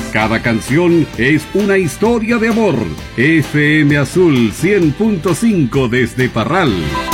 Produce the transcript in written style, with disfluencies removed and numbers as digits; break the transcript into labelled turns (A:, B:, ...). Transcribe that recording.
A: Cada canción es una historia de amor. FM Azul 100.5 desde Parral.